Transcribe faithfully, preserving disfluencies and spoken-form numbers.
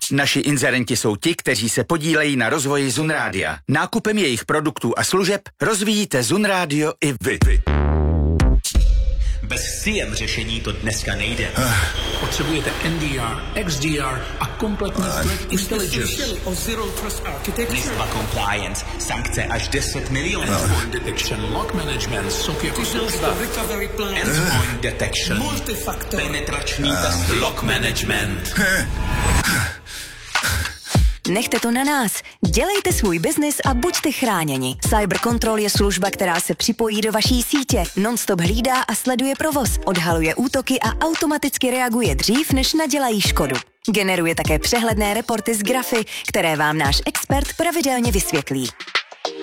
Naši inzerenti jsou ti, kteří se podílejí na rozvoji Zun Rádia. Nákupem jejich produktů a služeb rozvíjíte Zun Radio i vy. Bez C M řešení to dneska nejde. Potřebujete N D R, X D R a kompletní threat intelligence. NIST compliance, sankce až deset milionů. Endpoint detection, lock management, S O C jako služba. Endpoint detection, multifaktor, penetrační test, lock management. Nechte to na nás. Dělejte svůj biznis a buďte chráněni. Cyber Control je služba, která se připojí do vaší sítě, non-stop hlídá a sleduje provoz, odhaluje útoky a automaticky reaguje dřív, než nadělají škodu. Generuje také přehledné reporty z grafy, které vám náš expert pravidelně vysvětlí.